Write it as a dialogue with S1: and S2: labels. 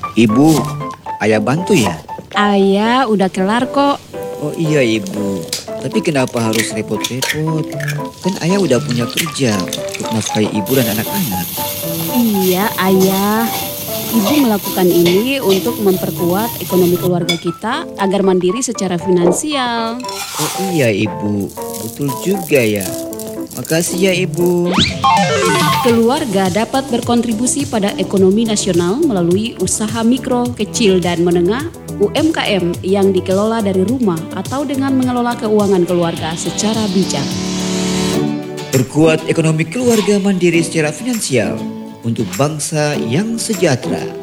S1: Ibu, ayah bantu ya?
S2: Ayah udah kelar kok.
S1: Oh iya ibu, tapi kenapa harus repot-repot? Kan ayah udah punya kerja untuk nafkahi ibu dan anak-anak.
S2: Iya, Ayah. Ibu melakukan ini untuk memperkuat ekonomi keluarga kita agar mandiri secara finansial.
S1: Oh iya ibu, betul juga ya. Makasih ya ibu.
S2: Keluarga dapat berkontribusi pada ekonomi nasional melalui usaha mikro, kecil, dan menengah UMKM yang dikelola dari rumah atau dengan mengelola keuangan keluarga secara bijak.
S1: Perkuat ekonomi keluarga mandiri secara finansial untuk bangsa yang sejahtera.